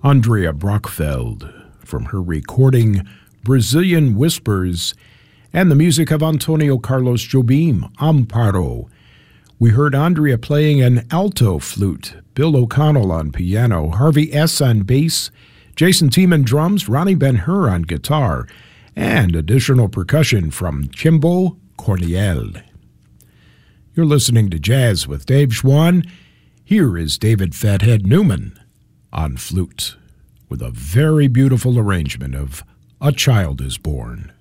Andrea Brockfeld from her recording Brazilian Whispers, and the music of Antonio Carlos Jobim, Amparo. We heard Andrea playing an alto flute, Bill O'Connell on piano, Harvey S. on bass, Jason Tiemann drums, Ronnie Ben-Hur on guitar, and additional percussion from Chimbo Corniel. You're listening to Jazz with Dave Schwann. Here is David Fathead Newman on flute with a very beautiful arrangement of A Child Is Born.